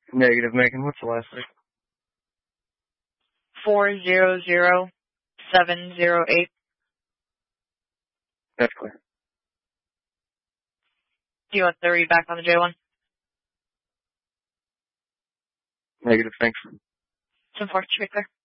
Negative, Megan. What's the last thing? 400708. That's clear. Do you want the read back on the J1? Negative, thanks. 10-4, should be clear.